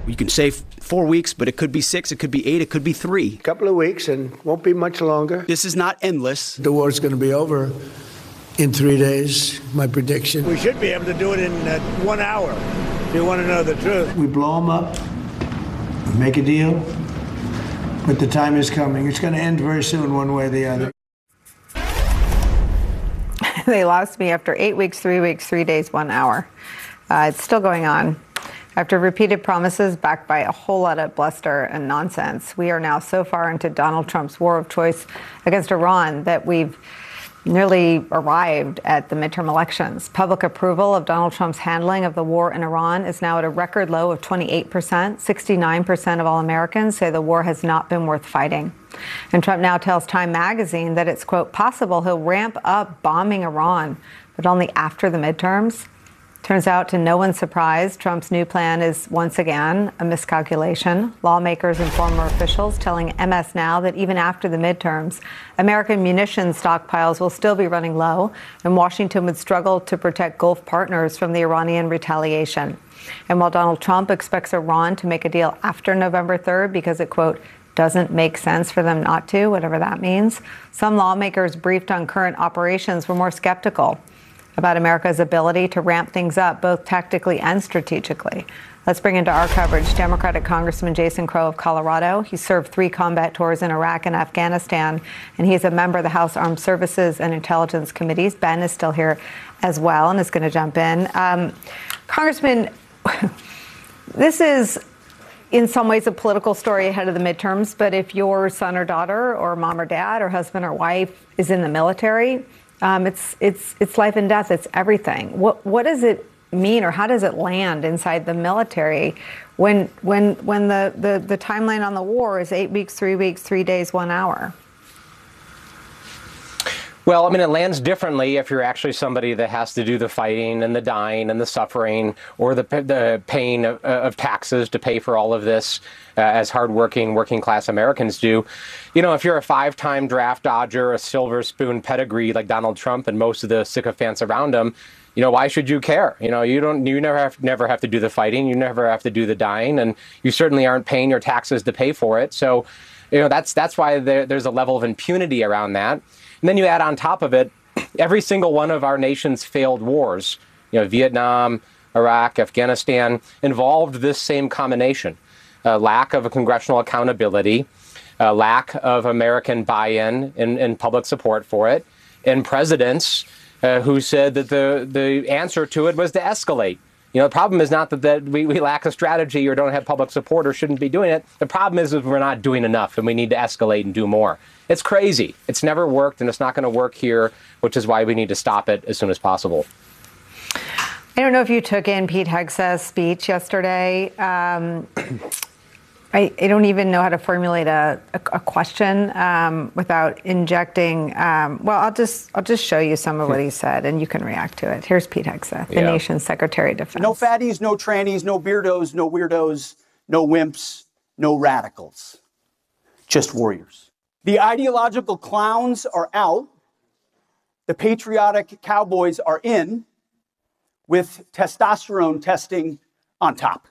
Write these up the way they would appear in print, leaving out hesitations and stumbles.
You can say 4 weeks, but it could be 6, it could be 8, it could be 3. A couple of weeks, and won't be much longer. This is not endless. The war's going to be over in 3 days, my prediction. We should be able to do it in 1 hour, if you want to know the truth. We blow them up, make a deal, but the time is coming. It's going to end very soon, one way or the other. They lost me after 8 weeks, 3 days, 1 hour. It's still going on. After repeated promises backed by a whole lot of bluster and nonsense, we are now so far into Donald Trump's war of choice against Iran that we've nearly arrived at the midterm elections. Public approval of Donald Trump's handling of the war in Iran is now at a record low of 28%. 69% of all Americans say the war has not been worth fighting. And Trump now tells Time magazine that it's, quote, possible he'll ramp up bombing Iran, but only after the midterms. Turns out, to no one's surprise, Trump's new plan is once again a miscalculation. Lawmakers and former officials telling MS Now that even after the midterms, American munitions stockpiles will still be running low, and Washington would struggle to protect Gulf partners from the Iranian retaliation. And while Donald Trump expects Iran to make a deal after November 3rd because it, quote, doesn't make sense for them not to, whatever that means, some lawmakers briefed on current operations were more skeptical about America's ability to ramp things up, both tactically and strategically. Let's bring into our coverage Democratic Congressman Jason Crow of Colorado. He served 3 combat tours in Iraq and Afghanistan, and he's a member of the House Armed Services and Intelligence Committees. Ben is still here as well and is going to jump in. Congressman, this is in some ways a political story ahead of the midterms, but if your son or daughter or mom or dad or husband or wife is in the military, it's life and death. It's everything. What does it mean, or how does it land inside the military when the timeline on the war is 8 weeks, 3 days, 1 hour? Well, I mean, it lands differently if you're actually somebody that has to do the fighting and the dying and the suffering, or the paying of taxes to pay for all of this, as hardworking working class Americans do. You know, if you're a 5-time draft dodger, a silver spoon pedigree like Donald Trump and most of the sycophants around him, you know, why should you care? You know, you never have to do the fighting, you never have to do the dying, and you certainly aren't paying your taxes to pay for it. So, you know, that's why there's a level of impunity around that. And then you add on top of it, every single one of our nation's failed wars, you know, Vietnam, Iraq, Afghanistan, involved this same combination: lack of a congressional accountability, lack of American buy-in and public support for it, and presidents who said that the answer to it was to escalate. You know, the problem is not that we lack a strategy or don't have public support or shouldn't be doing it. The problem is we're not doing enough and we need to escalate and do more. It's crazy. It's never worked and it's not going to work here, which is why we need to stop it as soon as possible. I don't know if you took in Pete Hegseth's speech yesterday. I don't even know how to formulate a question without injecting. Well, I'll just show you some of what he said, and you can react to it. Here's Pete Hegseth, the nation's Secretary of Defense. No fatties, no trannies, no beardos, no weirdos, no wimps, no radicals. Just warriors. The ideological clowns are out. The patriotic cowboys are in, with testosterone testing on top.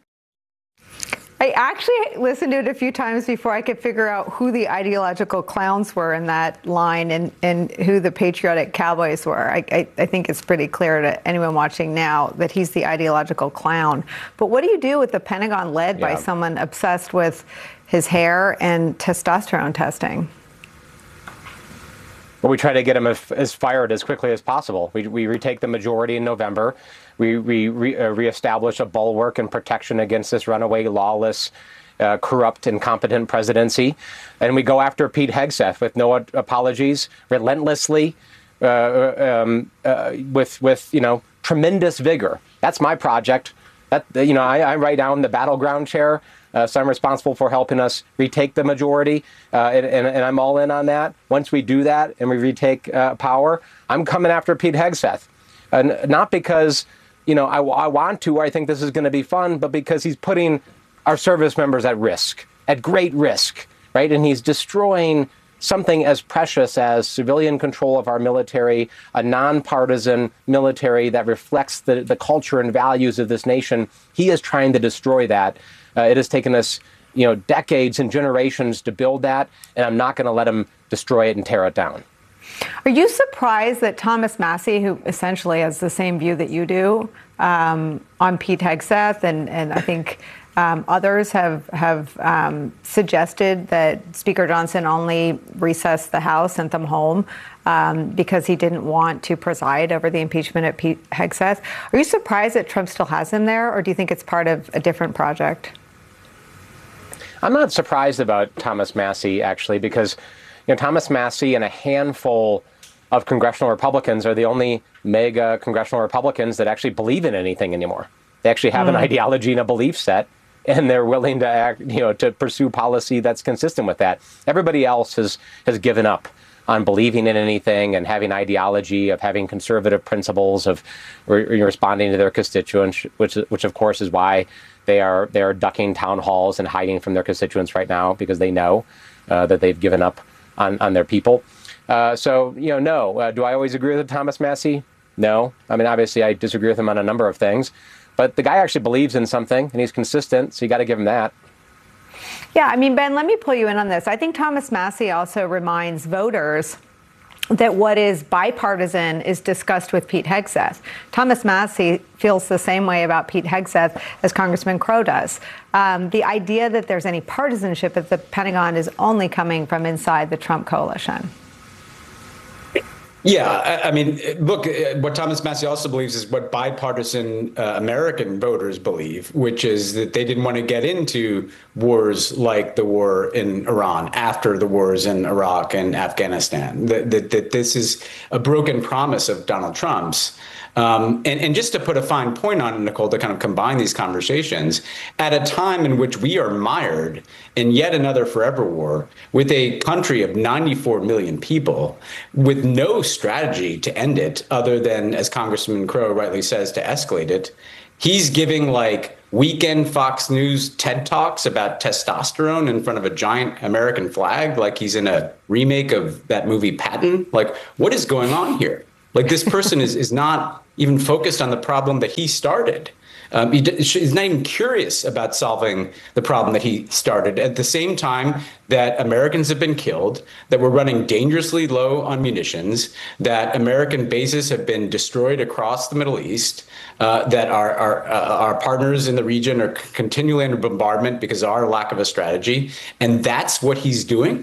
I actually listened to it a few times before I could figure out who the ideological clowns were in that line and who the patriotic cowboys were. I think it's pretty clear to anyone watching now that he's the ideological clown. But what do you do with the Pentagon led by someone obsessed with his hair and testosterone testing? Well, we try to get him as fired as quickly as possible. We retake the majority in November. We reestablish a bulwark and protection against this runaway, lawless, corrupt, incompetent presidency. And we go after Pete Hegseth with no apologies, relentlessly, with tremendous vigor. That's my project. I write down the battleground chair. So I'm responsible for helping us retake the majority, and I'm all in on that. Once we do that and we retake power, I'm coming after Pete Hegseth. Not because, I want to, or I think this is going to be fun, but because he's putting our service members at risk, at great risk, right? And he's destroying something as precious as civilian control of our military, a nonpartisan military that reflects the culture and values of this nation. He is trying to destroy that. It has taken us, decades and generations to build that, and I'm not going to let him destroy it and tear it down. Are you surprised that Thomas Massie, who essentially has the same view that you do on Pete Hegseth, and I think others have suggested that Speaker Johnson only recessed the House, sent them home because he didn't want to preside over the impeachment of Pete Hegseth? Are you surprised that Trump still has him there, or do you think it's part of a different project? I'm not surprised about Thomas Massie, actually, because Thomas Massie and a handful of congressional Republicans are the only mega congressional Republicans that actually believe in anything anymore. They actually have an ideology and a belief set, and they're willing to act, to pursue policy that's consistent with that. Everybody else has given up on believing in anything and having ideology, of having conservative principles, of responding to their constituents, which of course is why they are ducking town halls and hiding from their constituents right now, because they know that they've given up on their people. No. Do I always agree with Thomas Massie? No. I mean, obviously, I disagree with him on a number of things. But the guy actually believes in something, and he's consistent, so you got to give him that. Yeah, I mean, Ben, let me pull you in on this. I think Thomas Massie also reminds voters that what is bipartisan is discussed with Pete Hegseth. Thomas Massie feels the same way about Pete Hegseth as Congressman Crow does. The idea that there's any partisanship at the Pentagon is only coming from inside the Trump coalition. Yeah, I mean, look, what Thomas Massie also believes is what bipartisan American voters believe, which is that they didn't want to get into wars like the war in Iran after the wars in Iraq and Afghanistan, that this is a broken promise of Donald Trump's. And just to put a fine point on it, Nicole, to kind of combine these conversations, at a time in which we are mired in yet another forever war with a country of 94 million people with no strategy to end it other than, as Congressman Crow rightly says, to escalate it, he's giving like weekend Fox News TED Talks about testosterone in front of a giant American flag, like he's in a remake of that movie Patton. Like, what is going on here? Like, this person is not even focused on the problem that he started. He's not even curious about solving the problem that he started. At the same time that Americans have been killed, that we're running dangerously low on munitions, that American bases have been destroyed across the Middle East, that our partners in the region are continually under bombardment because of our lack of a strategy. And that's what he's doing.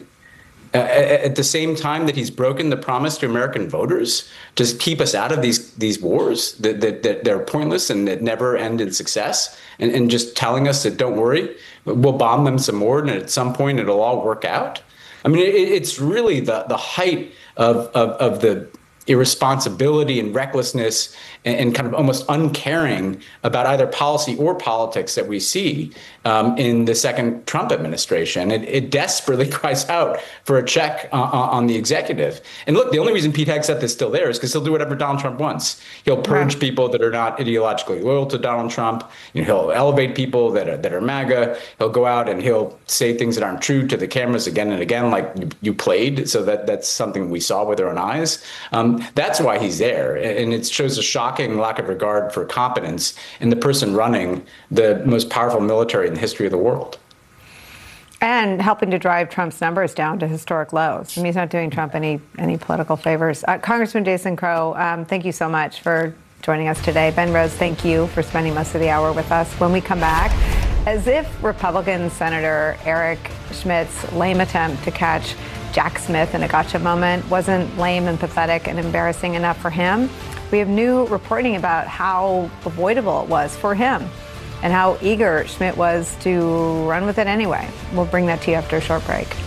At the same time that he's broken the promise to American voters to keep us out of these wars that they're pointless and that never end in success, and just telling us that, don't worry, we'll bomb them some more and at some point it'll all work out. I mean, it's really the height of the irresponsibility and recklessness and kind of almost uncaring about either policy or politics that we see in the second Trump administration. It desperately cries out for a check on the executive. And look, the only reason Pete Hegseth is still there is because he'll do whatever Donald Trump wants. He'll purge people that are not ideologically loyal to Donald Trump. He'll elevate people that are MAGA. He'll go out and he'll say things that aren't true to the cameras again and again, like you played. So that's something we saw with our own eyes. That's why he's there. And it shows a shocking lack of regard for competence in the person running the most powerful military in the history of the world. And helping to drive Trump's numbers down to historic lows. I mean, he's not doing Trump any political favors. Congressman Jason Crow, thank you so much for joining us today. Ben Rhodes, thank you for spending most of the hour with us. When we come back, as if Republican Senator Eric Schmidt's lame attempt to catch Jack Smith in a gotcha moment wasn't lame and pathetic and embarrassing enough for him, we have new reporting about how avoidable it was for him and how eager Schmidt was to run with it anyway. We'll bring that to you after a short break.